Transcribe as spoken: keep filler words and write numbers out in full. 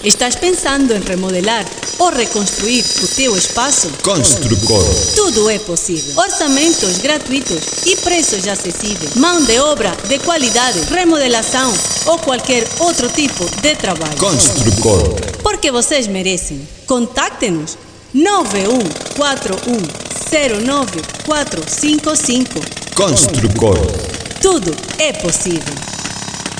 Estás pensando em remodelar ou reconstruir o teu espaço? Construcor. Tudo é possível. Orçamentos gratuitos e preços acessíveis. Mão de obra de qualidade, remodelação ou qualquer outro tipo de trabalho. Construcor. Porque vocês merecem. Contacte-nos nove um quatro um zero nove quatro cinco cinco. Construcor. Tudo é possível.